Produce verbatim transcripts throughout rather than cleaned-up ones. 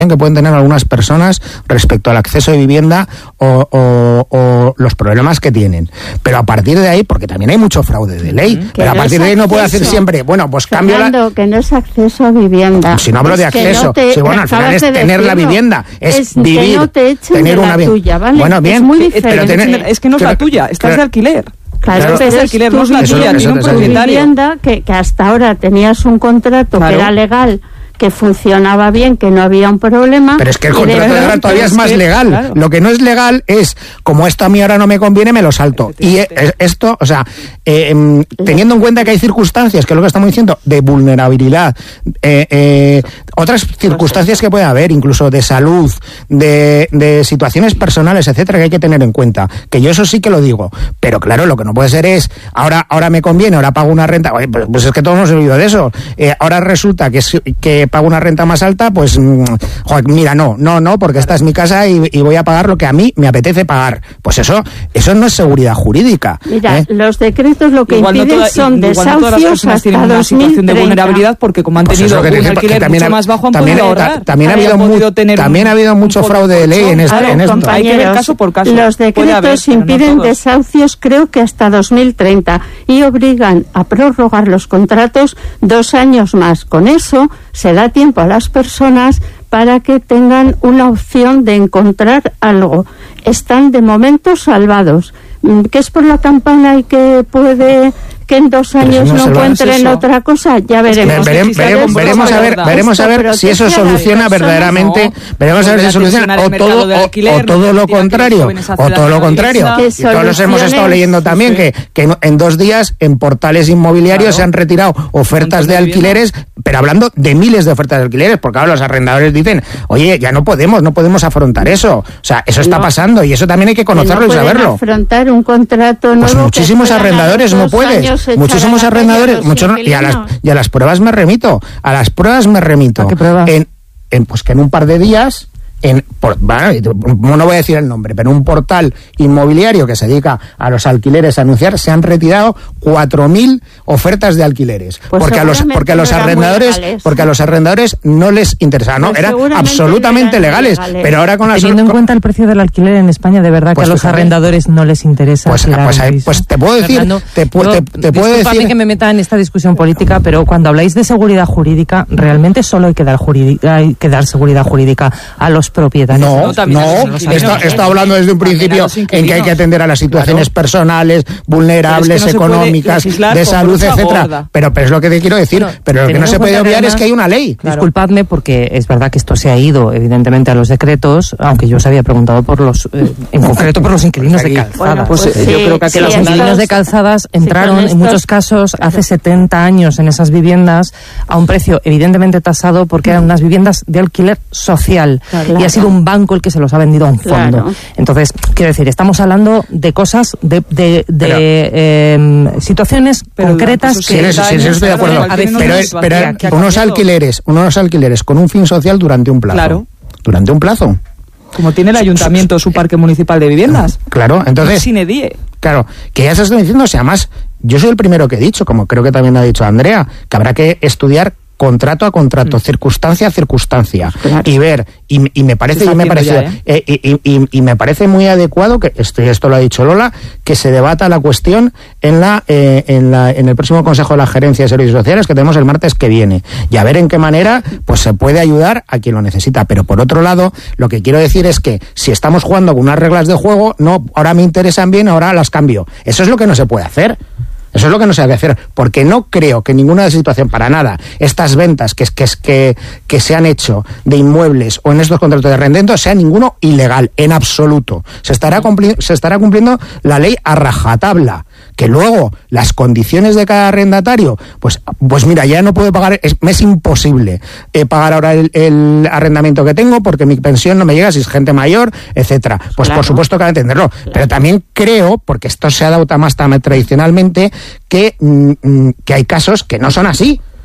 que pueden tener algunas personas respecto al acceso de vivienda o, o, o los problemas que tienen. Pero a partir de ahí, porque también hay mucho fraude de ley, que pero a partir no de ahí no puede hacer siempre, bueno, pues cambio la... que no es acceso a vivienda. Si no hablo de acceso, no te, sí, bueno, al final es tener decirlo. La vivienda, es, es vivir, no te tener una vivienda. Tuya, ¿vale? Bueno, bien, es muy diferente. Pero tener, es que no es la tuya, estás de alquiler. Claro, claro, pero es alquiler, no es la tuya, tiene un propietario. Vivienda que, que hasta ahora tenías un contrato claro. que era legal, que funcionaba bien, que no había un problema. Pero es que el contrato legal todavía es más legal. Claro. Lo que no es legal es, como esto a mí ahora no me conviene, me lo salto. Y esto, o sea, eh, teniendo en cuenta que hay circunstancias, que es lo que estamos diciendo, de vulnerabilidad, eh, eh, otras circunstancias que puede haber, incluso de salud, de, de situaciones personales, etcétera, que hay que tener en cuenta. Que yo eso sí que lo digo. Pero claro, lo que no puede ser es, ahora, ahora me conviene, ahora pago una renta. Pues es que todos hemos oído de eso. Eh, ahora resulta que es que pago una renta más alta, pues joder, mira, no, no, no, porque esta es mi casa y, y voy a pagar lo que a mí me apetece pagar. Pues eso, eso no es seguridad jurídica. Mira, ¿eh? Los decretos lo que igual impiden no toda, son desahucios no hasta tienen una situación de vulnerabilidad porque como han pues tenido un alquiler mucho ha, más bajo han también, podido ahorrar. Ta, también, ha habido mu también ha habido mucho fraude de ley en, esta, claro, en esto. Hay que ver caso por caso. Los decretos haber, impiden no desahucios creo que hasta dos mil treinta y obligan a prorrogar los contratos dos años más. Con eso se da tiempo a las personas para que tengan una opción de encontrar algo. Están de momento salvados. ¿Qué es por la campana y que puede que en dos años no encuentren otra cosa? Ya veremos. Veremos, veremos, veremos a ver, veremos a ver si eso soluciona verdaderamente, no. veremos a ver si soluciona o todo o, o todo lo contrario, o todo lo contrario. Y todos los hemos estado leyendo también que, que en dos días en portales inmobiliarios claro. se han retirado ofertas de alquileres, pero hablando de miles de ofertas de alquileres, porque ahora los arrendadores dicen, oye, ya no podemos, no podemos afrontar eso. O sea, eso está no. pasando y eso también hay que conocerlo no y saberlo. Afrontar un contrato nuevo. Pues muchísimos arrendadores no puedes. Muchísimos arrendadores, muchos, y, a las, y a las pruebas me remito, a las pruebas me remito. ¿A qué pruebas? En, en, pues que en un par de días, en, por, bueno, no voy a decir el nombre, pero en un portal inmobiliario que se dedica a los alquileres a anunciar, se han retirado cuatro mil ofertas de alquileres. Pues porque a los, porque a los arrendadores, porque a los arrendadores no les interesaba, no, pues eran absolutamente no legales, legales, pero ahora con la teniendo en cuenta el precio del alquiler en España, de verdad pues que a los arrendadores no les interesa. Pues, pues, ahí, pues te puedo decir, Fernando, te, yo, te, te puedo decir que me meta en esta discusión política, pero cuando habláis de seguridad jurídica, realmente solo hay que dar jurídica, hay que dar seguridad jurídica a los propietarios. No, no, no está, está hablando desde un principio en que hay que atender a las situaciones claro. personales, vulnerables, es que no económicas, de salud, etcétera. Pero, pero es lo que te quiero decir, bueno, pero lo que no se puede obviar además, es que hay una ley. Claro. Disculpadme porque es verdad que esto se ha ido evidentemente a los decretos, aunque yo os había preguntado por los, eh, en concreto por los inquilinos pues de calzadas. Bueno, pues, pues sí, yo creo que, que sí, los inquilinos de calzadas entraron sí, en muchos casos hace setenta años en esas viviendas a un precio evidentemente tasado porque eran unas viviendas de alquiler social claro. y ha sido un banco el que se los ha vendido a un fondo. Claro. Entonces, quiero decir, estamos hablando de cosas, de, de, de pero, eh, situaciones pero, concretas pues, que... Sí, eso, sí, eso estoy de acuerdo. Pero, pero, pero unos alquileres, unos alquileres con un fin social durante un plazo. Claro. Durante un plazo. Como tiene el ayuntamiento su parque municipal de viviendas. Claro, entonces... Sine die. Claro, que ya se está diciendo, o sea, más, yo soy el primero que he dicho, como creo que también ha dicho Andrea, que habrá que estudiar contrato a contrato, mm. circunstancia a circunstancia, claro. y ver, y, y me parece, y me parece, ya, ¿eh? eh, y, y, y me parece muy adecuado que esto, esto lo ha dicho Lola, que se debata la cuestión en la, eh, en la, en el próximo Consejo de la Gerencia de Servicios Sociales que tenemos el martes que viene, y a ver en qué manera, pues se puede ayudar a quien lo necesita. Pero por otro lado, lo que quiero decir es que si estamos jugando con unas reglas de juego, no, ahora me interesan bien, ahora las cambio. Eso es lo que no se puede hacer. Eso es lo que no se debe hacer, porque no creo que ninguna situación, para nada, estas ventas que, que, que, que se han hecho de inmuebles o en estos contratos de arrendamiento sea ninguno ilegal, en absoluto. Se estará, cumpli se estará cumpliendo la ley a rajatabla. Que luego las condiciones de cada arrendatario, pues, pues mira, ya no puedo pagar, es, me es imposible eh, pagar ahora el, el arrendamiento que tengo porque mi pensión no me llega si es gente mayor, etcétera. Pues claro. Por supuesto que hay que entenderlo. Claro. Pero también creo, porque esto se ha dado más tradicionalmente, que, mm, que hay casos que no son así. O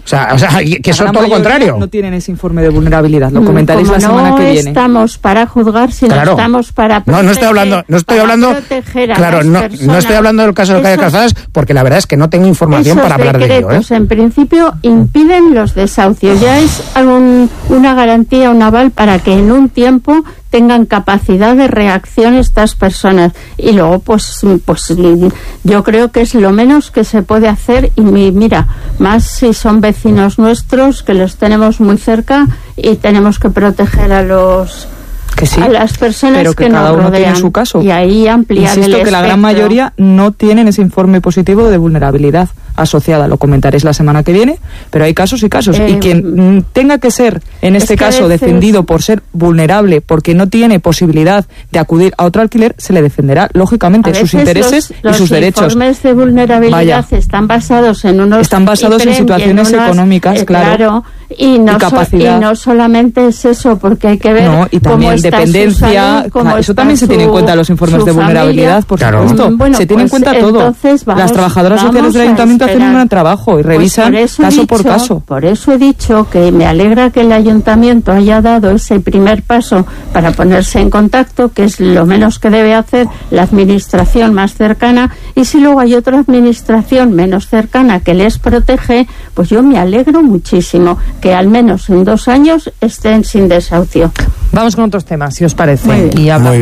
sea, o sea que son todo lo contrario. No tienen ese informe de vulnerabilidad, lo comentaréis Como la semana no que viene. No estamos para juzgar, sino claro. estamos para proteger, No, no estoy hablando, no estoy hablando, claro, no, no estoy hablando del caso de Calle Calzadas, porque la verdad es que no tengo información para hablar de ello, ¿eh? En principio impiden los desahucios, ya es algún, una garantía, un aval para que en un tiempo tengan capacidad de reacción estas personas, y luego pues pues yo creo que es lo menos que se puede hacer, y mira, más si son vecinos nuestros que los tenemos muy cerca y tenemos que proteger a los que sí, a las personas pero que, que cada nos uno rodean, tiene su caso. Y ahí ampliar Insisto el que la gran mayoría no tienen ese informe positivo de vulnerabilidad asociada. Lo comentaréis la semana que viene, pero hay casos y casos. Eh, y quien mm, tenga que ser, en este caso, veces... defendido por ser vulnerable, porque no tiene posibilidad de acudir a otro alquiler, se le defenderá, lógicamente, sus intereses los, y sus los derechos. Los informes de vulnerabilidad Vaya. están basados en unos... Están basados en situaciones en unas, económicas, eh, claro. claro y, no y capacidad. So, y no solamente es eso, porque hay que ver no, y también cómo dependencia, salud, cómo eso también su, se tiene en cuenta los informes de vulnerabilidad, por claro. supuesto. Bueno, se tiene pues en cuenta todo. Entonces vamos, Las trabajadoras sociales del ayuntamiento hacen un gran trabajo y revisan pues por caso dicho, por caso. Por eso he dicho que me alegra que el ayuntamiento haya dado ese primer paso para ponerse en contacto, que es lo menos que debe hacer la administración más cercana, y si luego hay otra administración menos cercana que les protege, pues yo me alegro muchísimo que al menos en dos años estén sin desahucio. Vamos con otros temas, si os parece, y hablamos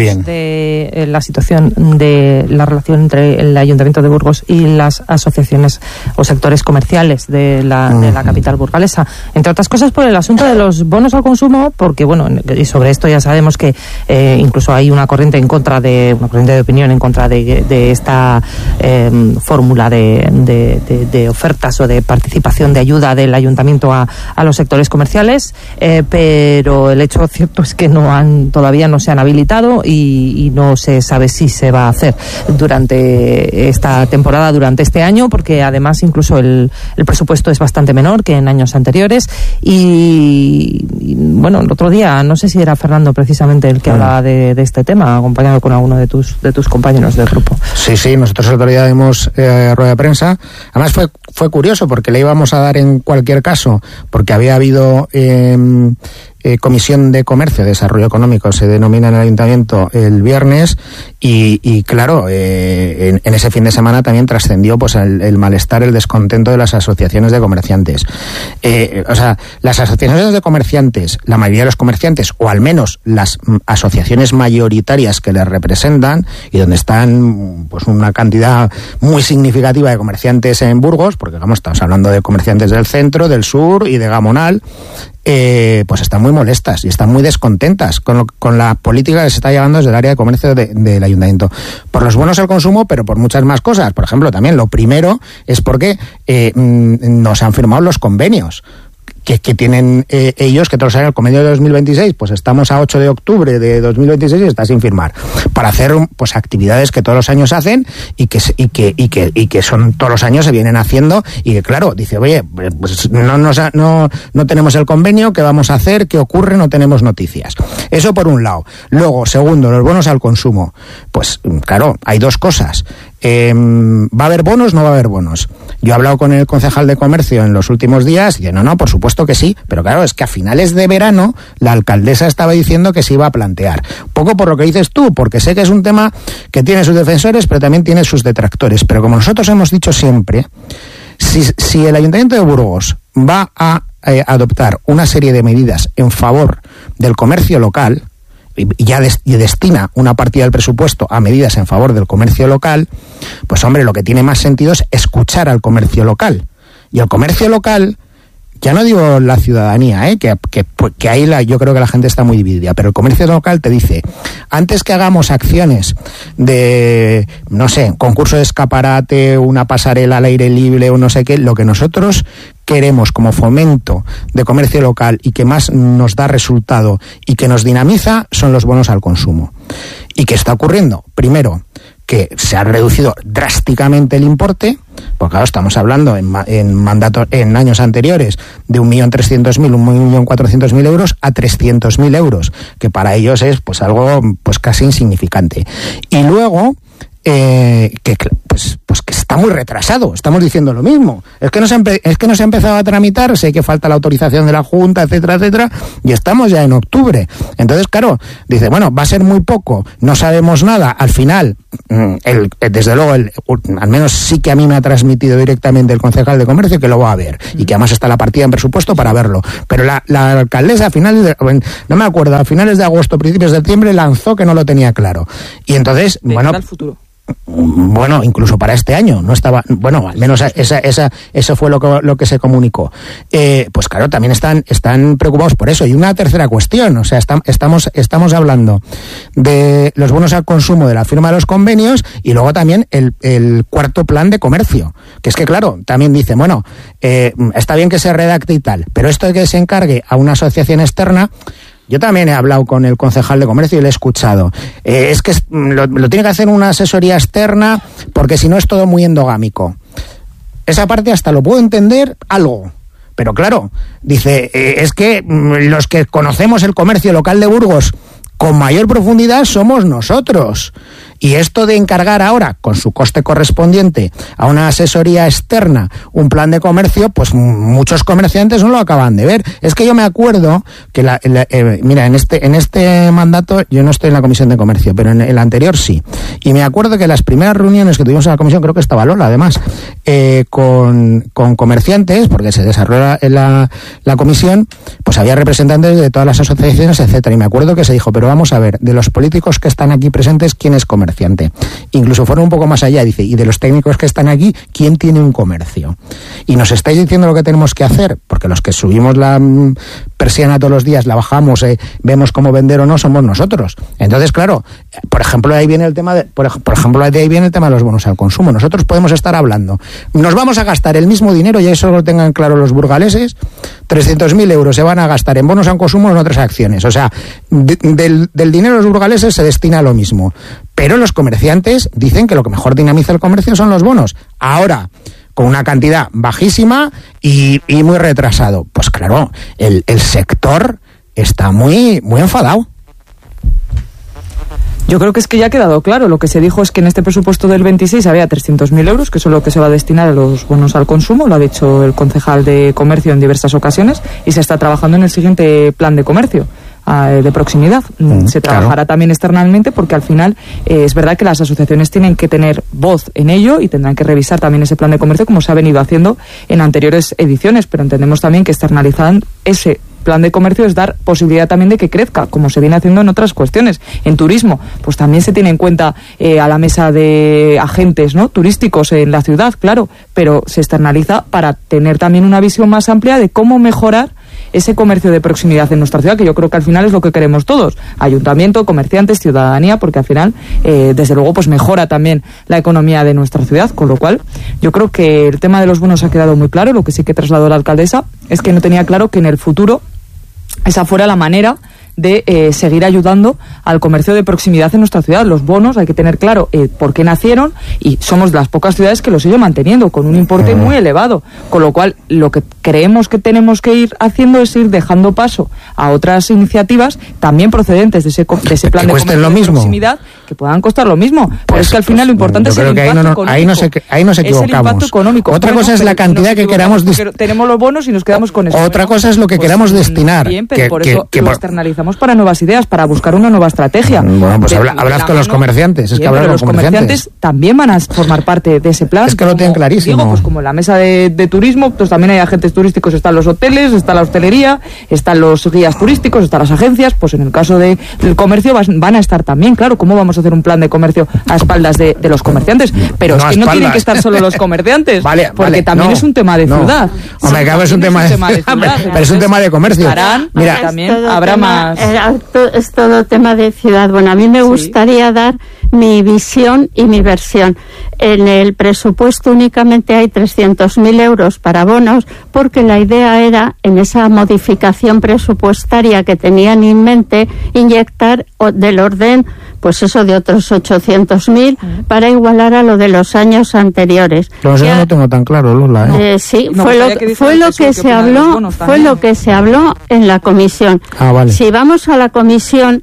de eh, la situación de la relación entre el Ayuntamiento de Burgos y las asociaciones o sectores comerciales de la, de la capital burgalesa, entre otras cosas por el asunto de los bonos al consumo, porque bueno, y sobre esto ya sabemos que eh, incluso hay una corriente en contra de, una corriente de opinión en contra de, de esta eh, fórmula de, de, de, de ofertas o de participación de ayuda del Ayuntamiento a, a los sectores comerciales, eh, pero el hecho cierto es que no han, todavía no se han habilitado y, y no se sabe si se va a hacer durante esta temporada, durante este año, porque además incluso el, el presupuesto es bastante menor que en años anteriores y, y bueno, el otro día no sé si era Fernando precisamente el que bueno. hablaba de, de este tema, acompañado con alguno de tus de tus compañeros del grupo. Sí, sí, nosotros el otro día dimos eh, rueda de prensa, además fue fue curioso porque le íbamos a dar en cualquier caso, porque había habido eh, Eh, Comisión de Comercio y Desarrollo Económico, se denomina en el Ayuntamiento, el viernes, y, y claro, eh, en, en ese fin de semana también trascendió pues el, el malestar, el descontento de las asociaciones de comerciantes. Eh, o sea, las asociaciones de comerciantes, la mayoría de los comerciantes, o al menos las m, asociaciones mayoritarias que les representan, y donde están pues una cantidad muy significativa de comerciantes en Burgos, porque vamos, estamos hablando de comerciantes del centro, del sur y de Gamonal, Eh, pues están muy molestas y están muy descontentas con, lo, con la política que se está llevando desde el área de comercio de, del ayuntamiento. Por los bonos al consumo, pero por muchas más cosas. Por ejemplo, también lo primero es porque eh, no se han firmado los convenios que, que tienen eh, ellos, que todos saben, el convenio de dos mil veintiséis, pues estamos a ocho de octubre de dos mil veintiséis y está sin firmar, para hacer pues actividades que todos los años hacen y que y que y que y que son todos los años se vienen haciendo, y que claro, dice, oye, pues no nos no no tenemos el convenio, ¿qué vamos a hacer? ¿Qué ocurre? No tenemos noticias. Eso por un lado. Luego, segundo, los bonos al consumo. Pues claro, hay dos cosas. Eh, ¿Va a haber bonos? No va a haber bonos. Yo he hablado con el concejal de comercio en los últimos días y dice, no, no, por supuesto que sí, pero claro, es que a finales de verano la alcaldesa estaba diciendo que se iba a plantear. Poco por lo que dices tú, porque sé que es un tema que tiene sus defensores, pero también tiene sus detractores. Pero como nosotros hemos dicho siempre, si, si el Ayuntamiento de Burgos va a eh, adoptar una serie de medidas en favor del comercio local, y ya des, y destina una partida del presupuesto a medidas en favor del comercio local, pues hombre, lo que tiene más sentido es escuchar al comercio local. Y el comercio local, ya no digo la ciudadanía, ¿eh? que, que, que ahí la, yo creo que la gente está muy dividida, pero el comercio local te dice, antes que hagamos acciones de, no sé, concurso de escaparate, una pasarela al aire libre o no sé qué, lo que nosotros queremos como fomento de comercio local y que más nos da resultado y que nos dinamiza son los bonos al consumo. ¿Y qué está ocurriendo? Primero, que se ha reducido drásticamente el importe, porque claro, estamos hablando en, en mandatos, en años anteriores de un millón trescientos mil, un millón cuatrocientos mil euros a trescientos mil euros, que para ellos es pues algo pues casi insignificante. Y luego eh, que pues, pues que está muy retrasado. Estamos diciendo lo mismo. Es que no se ha empe- es que no se ha empezado a tramitar, sé que falta la autorización de la Junta, etcétera, etcétera, y estamos ya en octubre. Entonces, claro, dice, bueno, va a ser muy poco, no sabemos nada. Al final, el, desde luego, el, al menos sí que a mí me ha transmitido directamente el concejal de comercio que lo va a ver, y que además está la partida en presupuesto para verlo. Pero la, la alcaldesa a finales de, no me acuerdo, a finales de agosto, principios de septiembre, lanzó que no lo tenía claro. Y entonces, de bueno... al futuro. Bueno, incluso para este año no estaba, bueno, al menos esa, esa, eso fue lo que, lo que se comunicó. Eh, pues claro, también están, están preocupados por eso. Y una tercera cuestión, o sea, está, estamos, estamos hablando de los bonos al consumo, de la firma de los convenios, y luego también el, el cuarto plan de comercio, que es que claro, también dice, bueno, eh, está bien que se redacte y tal, pero esto de que se encargue a una asociación externa. Yo también he hablado con el concejal de comercio y le he escuchado. Eh, es que es, lo, lo tiene que hacer una asesoría externa porque si no es todo muy endogámico. Esa parte hasta lo puedo entender algo. Pero claro, dice, eh, es que los que conocemos el comercio local de Burgos con mayor profundidad somos nosotros. Y esto de encargar ahora, con su coste correspondiente, a una asesoría externa, un plan de comercio, pues muchos comerciantes no lo acaban de ver. Es que yo me acuerdo que, la, la, eh, mira, en este en este mandato, yo no estoy en la Comisión de Comercio, pero en el anterior sí. Y me acuerdo que las primeras reuniones que tuvimos en la Comisión, creo que estaba Lola, además, eh, con, con comerciantes, porque se desarrolla en la, la Comisión, pues había representantes de todas las asociaciones, etcétera. Y me acuerdo que se dijo, pero vamos a ver, de los políticos que están aquí presentes, ¿quién es comerciante? Incluso fueron un poco más allá, dice, y de los técnicos que están aquí, ¿quién tiene un comercio? Y nos estáis diciendo lo que tenemos que hacer, porque los que subimos la mm, persiana todos los días, la bajamos, eh, vemos cómo vender o no, somos nosotros. Entonces, claro, por ejemplo, ahí viene el tema de, por, por ejemplo, de ahí viene el tema de los bonos al consumo. Nosotros podemos estar hablando, nos vamos a gastar el mismo dinero, y eso lo tengan claro los burgaleses, trescientos mil euros se van a gastar en bonos al consumo en otras acciones. O sea, de, del, del dinero de los burgaleses se destina a lo mismo. Pero los comerciantes dicen que lo que mejor dinamiza el comercio son los bonos. Ahora, con una cantidad bajísima y, y muy retrasado. Pues claro, el, el sector está muy, muy enfadado. Yo creo que es que ya ha quedado claro. Lo que se dijo es que en este presupuesto del veintiséis había trescientos mil euros, que eso es lo que se va a destinar a los bonos al consumo, lo ha dicho el concejal de comercio en diversas ocasiones, y se está trabajando en el siguiente plan de comercio de proximidad. Mm, se trabajará claro. también externamente, porque al final eh, es verdad que las asociaciones tienen que tener voz en ello y tendrán que revisar también ese plan de comercio, como se ha venido haciendo en anteriores ediciones, pero entendemos también que externalizan ese plan de comercio es dar posibilidad también de que crezca, como se viene haciendo en otras cuestiones. En turismo, pues también se tiene en cuenta eh, a la mesa de agentes, ¿no?, turísticos en la ciudad, claro, pero se externaliza para tener también una visión más amplia de cómo mejorar ese comercio de proximidad en nuestra ciudad, que yo creo que al final es lo que queremos todos, ayuntamiento, comerciantes, ciudadanía, porque al final, eh, desde luego, pues mejora también la economía de nuestra ciudad, con lo cual yo creo que el tema de los bonos ha quedado muy claro. Lo que sí que trasladó la alcaldesa es que no tenía claro que en el futuro esa fuera la manera de eh, seguir ayudando al comercio de proximidad en nuestra ciudad. Los bonos, hay que tener claro eh, por qué nacieron, y somos de las pocas ciudades que los sigue manteniendo con un importe muy elevado, con lo cual lo que creemos que tenemos que ir haciendo es ir dejando paso a otras iniciativas también procedentes de ese, de ese plan de comercio lo de mismo. proximidad, que puedan costar lo mismo. Pero pues, es que al final pues, lo importante es el impacto ahí no, no, económico. Ahí no, se, ahí nos equivocamos. Es el impacto económico. Otra bueno, cosa es la cantidad que queramos... Dist- tenemos los bonos y nos quedamos con eso. Otra bueno, cosa es lo que pues, queramos destinar. Bien, pero que, por que, eso que, lo por... externalizamos para nuevas ideas, para buscar una nueva estrategia. Bueno, pues de, habla, hablas con mano, los comerciantes. Es bien, que hablas pero con los comerciantes. comerciantes también van a formar parte de ese plan. Es que lo tienen clarísimo. Digo, pues como en la mesa de, de turismo, pues también hay agentes turísticos, están los hoteles, está la hostelería, están los guías turísticos, están las agencias. Pues en el caso de, del comercio van, van a estar también. Claro, ¿cómo vamos a hacer un plan de comercio a espaldas de, de los comerciantes? Pero no es que no tienen que estar solo los comerciantes, vale, porque vale, también no, es un tema de no. ciudad. Hombre, claro, es un tema de, tema de ciudad. Pero es un tema de comercio. Estarán, Mira, también habrá tema, más. Es todo tema de ciudad. Bueno, a mí me gustaría sí. dar mi visión y mi versión. En el presupuesto únicamente hay trescientos mil euros para bonos, porque la idea era, en esa modificación presupuestaria que tenían en mente, inyectar del orden, pues eso, de otros ochocientos mil uh-huh. para igualar a lo de los años anteriores. Pero eso no tengo tan claro, Lola. ¿eh? Eh, sí, no, fue, lo, que fue lo que, que se habló, fue lo que se habló en la comisión. Ah, vale. Si vamos a la comisión,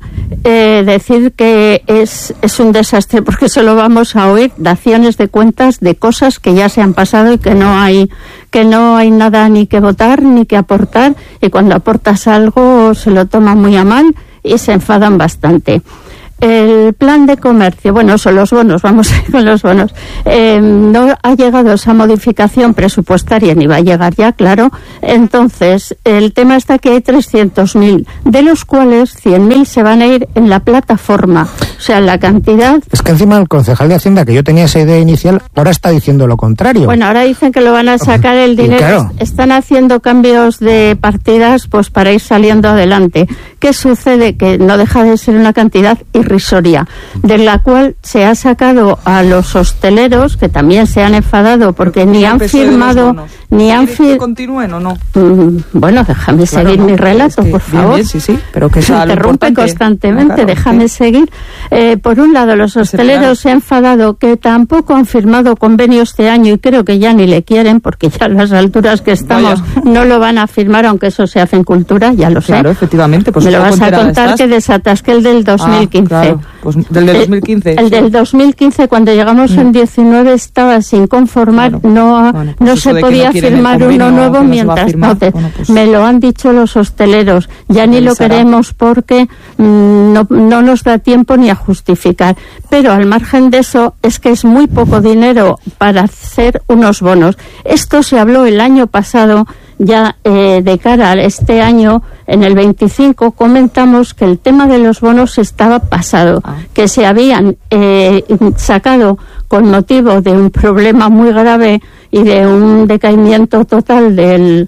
eh, decir que es, es un desastre, porque solo vamos a oír daciones de cuentas de cosas que ya se han pasado y que no hay, que no hay nada ni que votar ni que aportar, y cuando aportas algo se lo toman muy a mal y se enfadan bastante. El plan de comercio, bueno, son los bonos, vamos a ir con los bonos. Eh, no ha llegado esa modificación presupuestaria, ni va a llegar ya, claro. Entonces, el tema está que hay trescientos mil, de los cuales cien mil se van a ir en la plataforma. O sea, la cantidad... Es que encima el concejal de Hacienda, que yo tenía esa idea inicial, ahora está diciendo lo contrario. Bueno, ahora dicen que lo van a sacar el dinero. Claro. Están haciendo cambios de partidas pues para ir saliendo adelante. ¿Qué sucede? Que no deja de ser una cantidad irrisoria, de la cual se ha sacado a los hosteleros, que también se han enfadado porque ni han firmado ni han firmado. ¿Que continúen o no? Mm, bueno, déjame claro, seguir no, mi relato, es que, por favor. Bien, sí, sí, pero que se interrumpe constantemente, no, claro, déjame sí. seguir. Eh, por un lado, los hosteleros se han enfadado que tampoco han firmado convenio este año, y creo que ya ni le quieren, porque ya a las alturas que estamos Vaya. no lo van a firmar, aunque eso se hace en cultura, ya lo sé. Claro, efectivamente. Pues me lo vas a contar estás? que desatasqué el del dos mil quince. Ah, claro. Pues del del dos mil quince. El, el del dos mil quince, cuando llegamos mm. en diecinueve, estaba sin conformar, claro. no, bueno, pues no se podía no firmar convenio, uno nuevo no mientras no te, bueno, pues me lo han dicho los hosteleros, ya ni lo queremos porque mmm, no, no nos da tiempo ni a justificar. Pero al margen de eso, es que es muy poco dinero para hacer unos bonos. Esto se habló el año pasado. Ya eh, de cara a este año, en el veinticinco, comentamos que el tema de los bonos estaba pasado, ah. que se habían eh, sacado con motivo de un problema muy grave y de un decaimiento total del,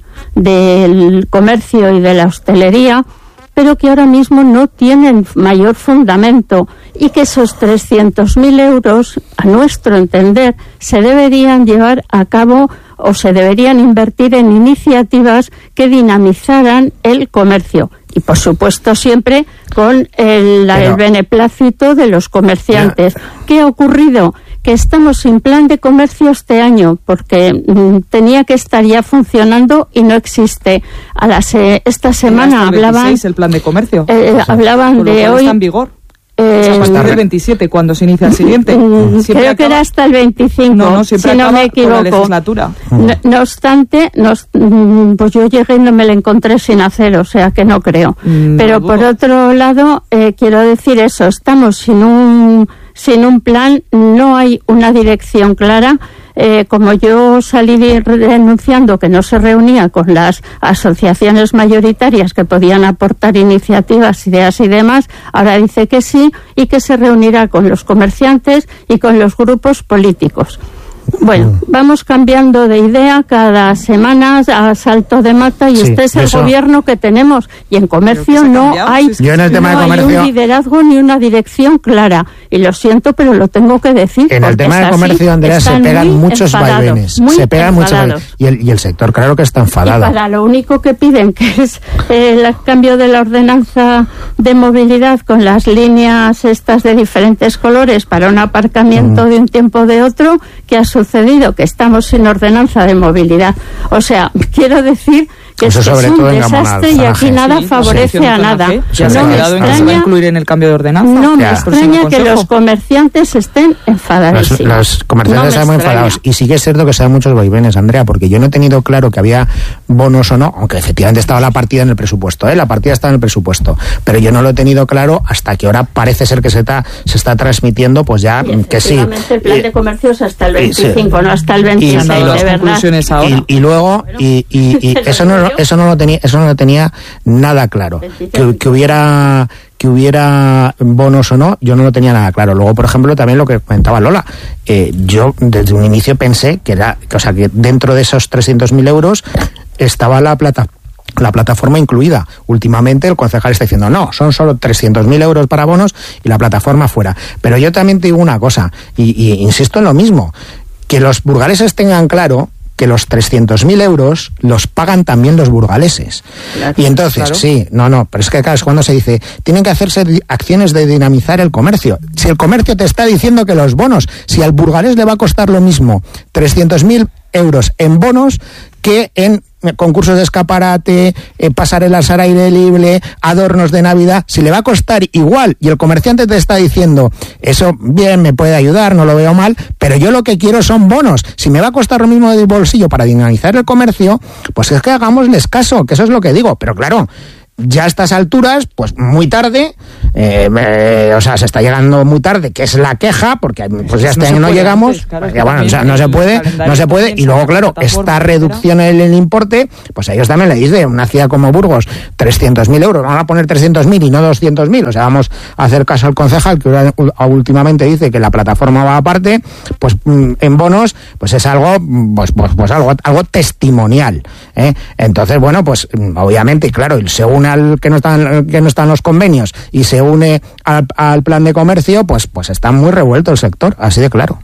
del comercio y de la hostelería, pero que ahora mismo no tienen mayor fundamento, y que esos trescientos mil euros, a nuestro entender, se deberían llevar a cabo o se deberían invertir en iniciativas que dinamizaran el comercio. Y, por supuesto, siempre con el, Pero, el beneplácito de los comerciantes. Ya. ¿Qué ha ocurrido? Que estamos sin plan de comercio este año, porque mm, tenía que estar ya funcionando y no existe. A las, eh, esta semana hasta el hablaban... veintiséis el plan de comercio. Eh, o sea, hablaban de hoy... Está en vigor. Eh, o sea, a partir del veintisiete, cuando se inicia el siguiente. Creo acaba... que era hasta el veinticinco, no, no, siempre si no me equivoco. Con la legislatura. No, no obstante, nos, pues yo llegué y no me la encontré sin hacer, o sea que no creo. Mm, Pero no por otro lado, eh, quiero decir eso, estamos sin un, sin un plan, no hay una dirección clara. Eh, como yo salí denunciando que no se reunía con las asociaciones mayoritarias que podían aportar iniciativas, ideas y demás, ahora dice que sí, y que se reunirá con los comerciantes y con los grupos políticos. Bueno, vamos cambiando de idea cada semana a salto de mata, y sí, este es el eso. gobierno que tenemos, y en comercio no hay, Yo en el tema no de comercio, hay un liderazgo ni una dirección clara, y lo siento, pero lo tengo que decir. En el tema de comercio, Andrea, se pegan muchos vaivenes, se pegan muchos y el, y el sector claro que está enfadado. Y para lo único que piden, que es el cambio de la ordenanza de movilidad con las líneas estas de diferentes colores para un aparcamiento mm. de un tiempo de otro, que ha sucedido que estamos sin ordenanza de movilidad. O sea, quiero decir que Eso es, que es un desastre y aquí nada sí, favorece a nada. Ya se ha quedado en que se va a incluir en el cambio de ordenanza. No me ya. extraña que los comerciantes estén enfadadísimos. Los, los comerciantes no están muy enfadados. Y sí que es cierto que se dan muchos vaivenes, Andrea, porque yo no he tenido claro que había bonos o no, aunque efectivamente estaba la partida en el presupuesto, ¿eh? La partida está en el presupuesto, pero yo no lo he tenido claro hasta que ahora parece ser que se está, se está transmitiendo, pues ya y que sí. el plan de comercio es hasta el veinticinco, sí. no hasta el veintiséis, y, de verdad. Y, y luego, bueno, y, y, y eso no eso no lo tenía, eso no lo tenía nada claro. Que, que hubiera que hubiera bonos o no, yo no lo tenía nada claro. Luego, por ejemplo, también lo que comentaba Lola, eh, yo desde un inicio pensé que era, que, o sea, que dentro de esos trescientos mil euros estaba la plata la plataforma incluida. Últimamente el concejal está diciendo no, son solo trescientos mil euros para bonos y la plataforma fuera. Pero yo también te digo una cosa, y, y insisto en lo mismo, que los burgaleses tengan claro que los trescientos mil euros los pagan también los burgaleses. Claro, y entonces, claro. sí, no, no, pero es que claro, es cuando se dice, tienen que hacerse acciones de dinamizar el comercio. Si el comercio te está diciendo que los bonos, si al burgalés le va a costar lo mismo trescientos mil euros en bonos que en concursos de escaparate, eh, pasarelas al aire libre, adornos de Navidad, si le va a costar igual y el comerciante te está diciendo, eso bien, me puede ayudar, no lo veo mal, pero yo lo que quiero son bonos. Si me va a costar lo mismo del bolsillo para dinamizar el comercio, pues es que hagámosles caso, que eso es lo que digo. Pero claro, ya a estas alturas, pues muy tarde, eh, eh, o sea, se está llegando muy tarde, que es la queja, porque pues ya este no año no llegamos, antes, claro, ya, bueno, o sea, no se puede, no se puede, y luego, claro, esta reducción en el importe, pues a ellos también le dice, una ciudad como Burgos, trescientos mil euros, vamos a poner trescientos mil y no doscientos mil, o sea, vamos a hacer caso al concejal, que últimamente dice que la plataforma va aparte, pues en bonos, pues es algo, pues, pues, pues algo, algo testimonial, ¿eh? Entonces, bueno, pues obviamente, claro, según al que no están que no están los convenios y se une al, al plan de comercio, pues pues está muy revuelto el sector, así de claro.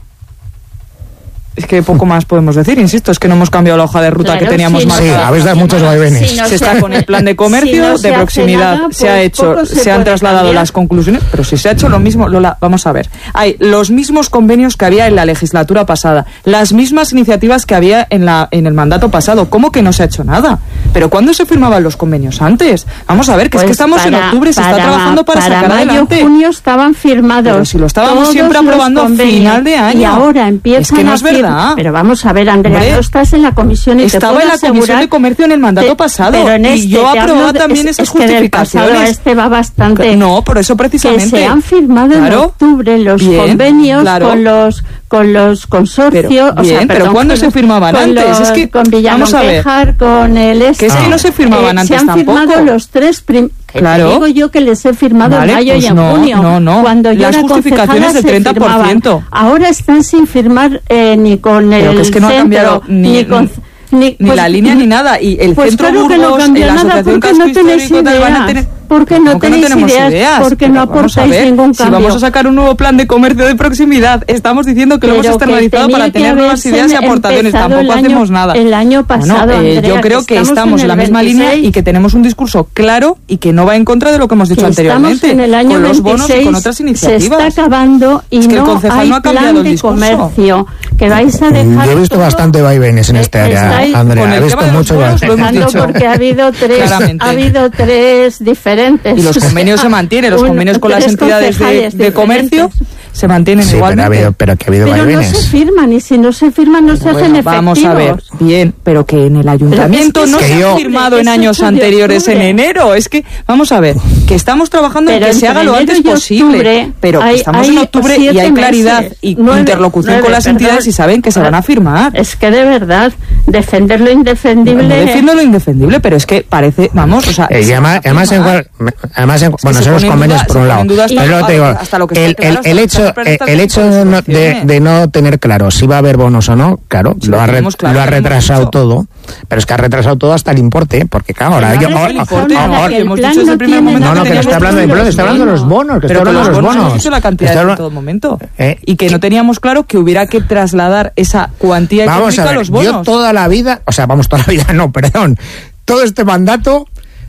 Es que poco más podemos decir, insisto, es que no hemos cambiado la hoja de ruta, claro, que teníamos sí, marcada. Sí, habéis dado muchos vaivenes. Si no se está con el plan de comercio, si no de proximidad, nada, pues se ha hecho, se, se han trasladado cambiar. Las conclusiones, pero si se ha hecho lo mismo, Lola, vamos a ver. Hay los mismos convenios que había en la legislatura pasada, las mismas iniciativas que había en la en el mandato pasado. ¿Cómo que no se ha hecho nada? ¿Pero cuándo se firmaban los convenios antes? Vamos a ver, que pues es que estamos para, en octubre, se para, está trabajando para, para sacar mayo, adelante. Para mayo, junio estaban firmados. Pero si lo estábamos siempre aprobando a final de año. Y ahora empiezan es que no es verdad. Pero vamos a ver, Andrea, Hombre, no estás en la comisión y estaba te en la asegurar, comisión de comercio en el mandato te, pasado pero en este, y yo aprobaba de, también es, esas es que justificaciones. Del pasado este va bastante. No, por eso precisamente. Que se han firmado claro, en octubre los bien, convenios claro. con los con los consorcios. Pero, o sea, bien, perdón, pero ¿cuándo se firmaban antes? Los, es que con Villamontejar, con el este. Que es que no se firmaban eh, antes se han tampoco. firmado los tres prim Claro. Te digo yo que les he firmado vale, en mayo pues y en no, junio. No, no, cuando yo las era justificaciones del treinta por ciento. Ahora están sin firmar eh, ni con Pero el que es que no centro, ha cambiado ni, ni con... Ni, ni pues, la línea ni nada. Y el pues centro claro Burgos, que no cambió la nada asociación porque no tenéis ideas. Van a tener... Porque no tenéis no ideas, ideas, porque no aportáis ver, ningún cambio. Si vamos a sacar un nuevo plan de comercio de proximidad, estamos diciendo que pero lo hemos externalizado para tener nuevas ideas y aportaciones. Tampoco año, hacemos nada. El año pasado, bueno, eh, Andrea, yo creo que, que estamos en la misma veintiséis, línea y que tenemos un discurso claro y que no va en contra de lo que hemos dicho que anteriormente. En el año con los veintiséis, bonos y con otras iniciativas. Se está acabando y es que no el hay no ha plan el de comercio. Que vais a dejar. Yo he visto bastante vaivenes en este área, Andrea. He visto mucho vaivenes. Porque ha habido tres, ha habido tres diferentes. Y los convenios se mantienen, los convenios con las entidades de, de comercio se mantienen sí, igualmente. Pero, ha habido, pero que ha habido pero vaivenes. no se firman, y si no se firman no se bueno, hacen efectivos. Vamos a ver, bien, pero que en el ayuntamiento es que no se ha firmado en años anteriores en enero. Es que, vamos a ver, que estamos trabajando pero en que se haga lo antes posible. Octubre, pero que hay, estamos en octubre y hay claridad meses, y nueve, interlocución nueve, con las entidades perdón, y saben que se van a firmar. Es que de verdad, defender lo indefendible... No, no defiendo lo indefendible, pero es que parece, vamos, o sea... Eh, y además, además, en, además en, bueno, son los convenios por un lado. Pero te digo, el, el, el hecho, el hecho de no, de, de no tener claro si va a haber bonos o no, claro, sí, lo, ha re, claro, lo ha retrasado todo, pero es que ha retrasado todo hasta el importe, porque claro, ahora... Yo, ahora, importe, ahora, ahora, hemos dicho desde el primer momento... No, no, que no estoy hablando de importe, estoy hablando de los bonos, que estoy hablando de los bonos. Hemos dicho la cantidad en todo momento. Eh, y que no teníamos claro que hubiera que trasladar esa cuantía económica a los bonos. Yo toda la vida, o sea, vamos, toda la vida no, perdón, todo este mandato...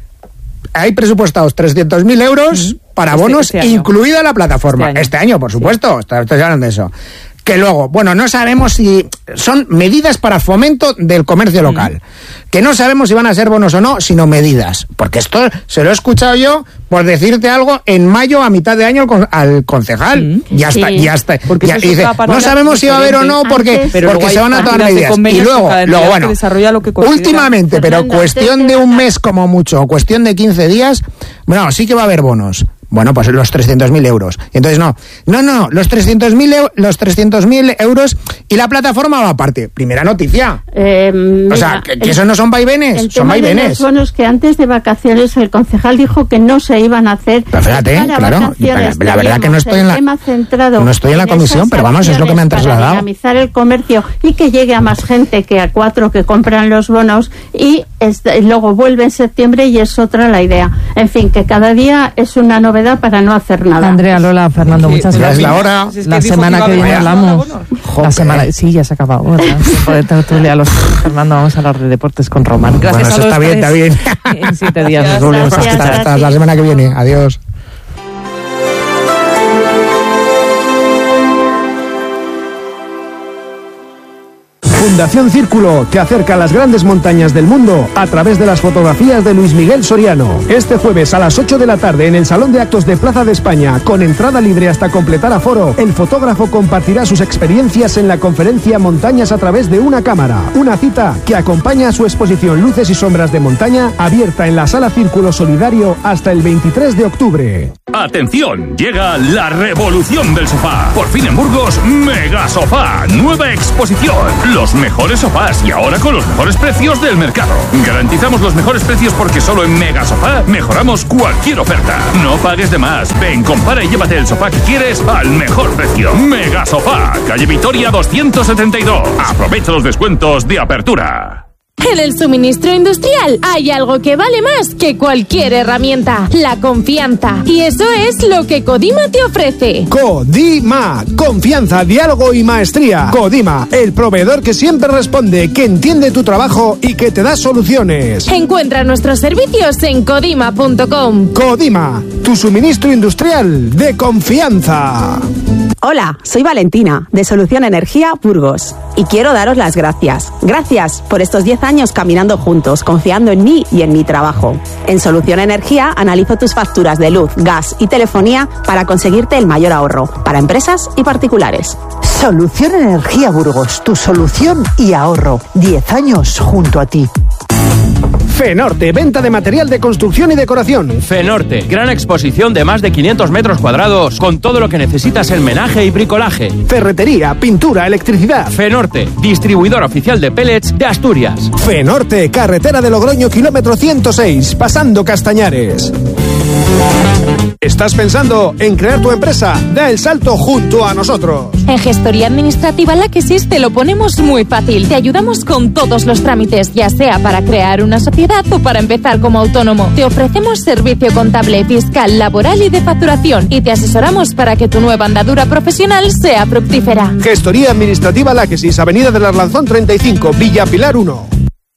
Hay presupuestados trescientos mil euros uh-huh. para este, bonos, este incluida la plataforma. Este año, este año por supuesto, sí. Estoy hablando de eso. Que luego, bueno, no sabemos si son medidas para fomento del comercio local. Mm. Que no sabemos si van a ser bonos o no, sino medidas. Porque esto se lo he escuchado yo por decirte algo en mayo a mitad de año al concejal. Mm. Ya sí. está, ya está. Porque ya, y dice, no sabemos si va a haber o no porque, porque se van a tomar medidas. Y luego, luego bueno, lo que últimamente, pero cuestión de un mes como mucho, o cuestión de quince días, bueno, sí que va a haber bonos. Bueno, pues los trescientos mil euros. Y entonces no, no, no, los trescientos mil los trescientos mil euros y la plataforma va aparte. Primera noticia. Eh, mira, o sea, que, que el, eso no son vaivenes, son vaivenes. Los bonos que antes de vacaciones el concejal dijo que no se iban a hacer. Pero fíjate, claro, la, la verdad que no estoy en la, no estoy en la comisión, pero vamos, es lo que me han trasladado. Para dinamizar el comercio y que llegue a más gente que a cuatro que compran los bonos y es, luego vuelve en septiembre y es otra la idea. En fin, que cada día es una novedad para no hacer nada. Andrea, Lola, Fernando, sí, muchas gracias. Es la hora. Es que la semana que, que viene hablamos. La semana, sí, ya se ha acabado. A los Fernando, vamos a hablar de deportes con Román. Gracias bueno, a los está bien, está bien. En siete días nos volvemos a escuchar. Hasta la semana que viene. Adiós. Fundación Círculo te acerca a las grandes montañas del mundo a través de las fotografías de Luis Miguel Soriano. Este jueves a las ocho de la tarde en el Salón de Actos de Plaza de España, con entrada libre hasta completar aforo, el fotógrafo compartirá sus experiencias en la conferencia Montañas a través de una cámara. Una cita que acompaña a su exposición Luces y Sombras de Montaña, abierta en la Sala Círculo Solidario hasta el veintitrés de octubre. ¡Atención! Llega la revolución del sofá. Por fin en Burgos, Mega Sofá. Nueva exposición. Los mejores sofás y ahora con los mejores precios del mercado. Garantizamos los mejores precios porque solo en Mega Sofá mejoramos cualquier oferta. No pagues de más. Ven, compara y llévate el sofá que quieres al mejor precio. Mega Sofá, calle Vitoria doscientos setenta y dos. Aprovecha los descuentos de apertura. En el suministro industrial hay algo que vale más que cualquier herramienta: la confianza. Y eso es lo que Codima te ofrece. Codima, confianza, diálogo y maestría. Codima, el proveedor que siempre responde, que entiende tu trabajo y que te da soluciones. Encuentra nuestros servicios en codima punto com. Codima, tu suministro industrial de confianza. Hola, soy Valentina, de Solución Energía Burgos, y quiero daros las gracias. Gracias por estos diez años caminando juntos, confiando en mí y en mi trabajo. En Solución Energía analizo tus facturas de luz, gas y telefonía para conseguirte el mayor ahorro, para empresas y particulares. Solución Energía Burgos, tu solución y ahorro. diez años junto a ti. Fenorte, venta de material de construcción y decoración. Fenorte, gran exposición de más de quinientos metros cuadrados con todo lo que necesitas en menaje y bricolaje. Ferretería, pintura, electricidad. Fenorte, distribuidor oficial de pellets de Asturias. Fenorte, carretera de Logroño, kilómetro ciento seis, pasando Castañares. ¿Estás pensando en crear tu empresa? Da el salto junto a nosotros. En Gestoría Administrativa Láquesis te lo ponemos muy fácil. Te ayudamos con todos los trámites, ya sea para crear una sociedad o para empezar como autónomo. Te ofrecemos servicio contable, fiscal, laboral y de facturación, y te asesoramos para que tu nueva andadura profesional sea fructífera. Gestoría Administrativa Láquesis, Avenida del Arlanzón treinta y cinco, Villa Pilar uno.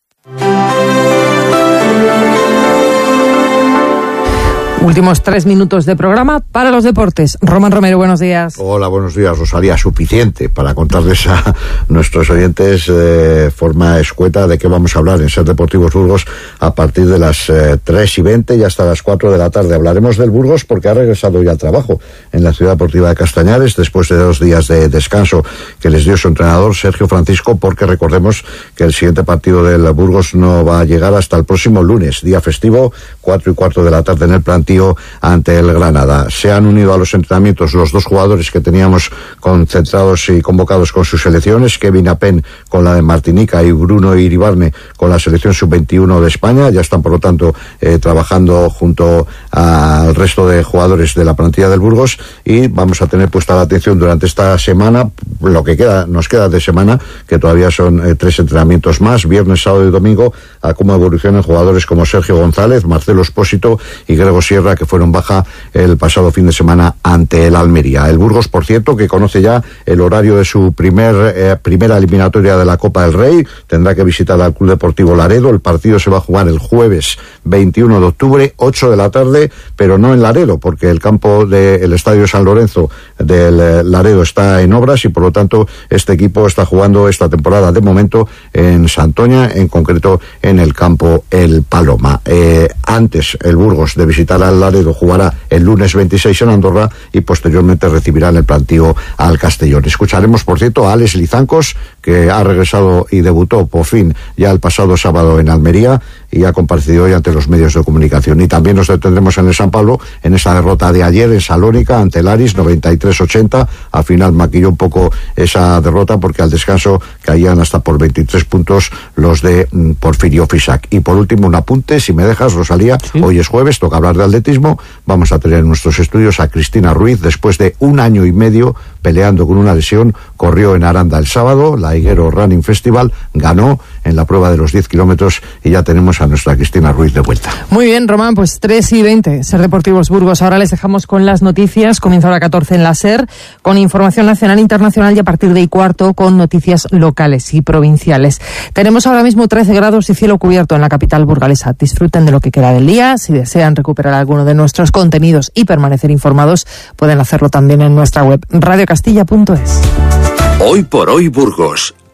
Últimos tres minutos de programa para los deportes. Román Romero, buenos días. Hola, buenos días, Rosalía. Suficiente para contarles a nuestros oyentes de eh, forma escueta de qué vamos a hablar en Ser Deportivos Burgos a partir de las eh, tres y veinte y hasta las cuatro de la tarde. Hablaremos del Burgos porque ha regresado ya al trabajo en la Ciudad Deportiva de Castañares después de dos días de descanso que les dio su entrenador Sergio Francisco, porque recordemos que el siguiente partido del Burgos no va a llegar hasta el próximo lunes, día festivo, cuatro y cuarto de la tarde en el plantío ante el Granada. Se han unido a los entrenamientos los dos jugadores que teníamos concentrados y convocados con sus selecciones, Kevin Apen con la de Martinica y Bruno Iribarne con la selección sub veintiuno de España. Ya están, por lo tanto, eh, trabajando junto al resto de jugadores de la plantilla del Burgos, y vamos a tener puesta la atención durante esta semana, lo que queda, nos queda de semana, que todavía son eh, tres entrenamientos más, viernes, sábado y domingo, a cómo evolucionan jugadores como Sergio González, Marcelo Espósito y Grego Sierra, que fueron baja el pasado fin de semana ante el Almería. El Burgos, por cierto, que conoce ya el horario de su primer eh, primera eliminatoria de la Copa del Rey, tendrá que visitar al Club Deportivo Laredo. El partido se va a jugar el jueves veintiuno de octubre, ocho de la tarde, pero no en Laredo, porque el campo del Estadio San Lorenzo del eh, Laredo está en obras y por lo tanto este equipo está jugando esta temporada de momento en Santoña, en concreto en el campo El Paloma. Eh, antes el Burgos de visitar al Laredo jugará el lunes veintiséis en Andorra y posteriormente recibirá en el plantío al Castellón. Escucharemos, por cierto, a Alex Lizancos, que ha regresado y debutó por fin ya el pasado sábado en Almería y ha comparecido hoy ante los medios de comunicación. Y también nos detendremos en el San Pablo en esa derrota de ayer en Salónica ante el Aris, noventa y tres ochenta. Al final maquilló un poco esa derrota porque al descanso caían hasta por veintitrés puntos los de mm, Porfirio Fisac. Y por último, un apunte, si me dejas, Rosalía, sí. Hoy es jueves, toca hablar de atletismo. Vamos a tener en nuestros estudios a Cristina Ruiz, después de un año y medio peleando con una lesión. Corrió en Aranda el sábado, la Higuero Running Festival, ganó en la prueba de los diez kilómetros y ya tenemos a nuestra Cristina Ruiz de vuelta. Muy bien, Román, pues tres y veinte, Ser Deportivos Burgos. Ahora les dejamos con las noticias. Comienza hora catorce en la SER, con información nacional e internacional, y a partir de y cuarto con noticias locales y provinciales. Tenemos ahora mismo trece grados y cielo cubierto en la capital burgalesa. Disfruten de lo que queda del día. Si desean recuperar alguno de nuestros contenidos y permanecer informados, pueden hacerlo también en nuestra web radio castilla punto es. Hoy por hoy Burgos,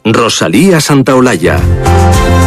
Rosalía Santaolalla.